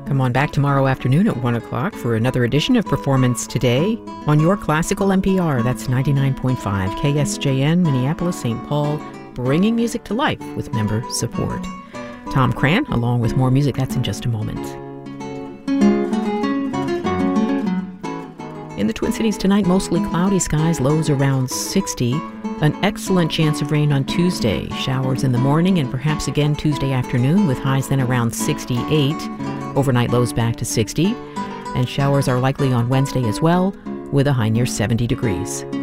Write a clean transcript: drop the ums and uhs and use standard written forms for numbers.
Come on back tomorrow afternoon at 1 o'clock for another edition of Performance Today on your classical NPR. That's 99.5 KSJN, Minneapolis, St. Paul, bringing music to life with member support. Tom Cran, along with more music. That's in just a moment. In the Twin Cities tonight, mostly cloudy skies, lows around 60. An excellent chance of rain on Tuesday. Showers in the morning and perhaps again Tuesday afternoon with highs then around 68. Overnight lows back to 60. And showers are likely on Wednesday as well with a high near 70 degrees.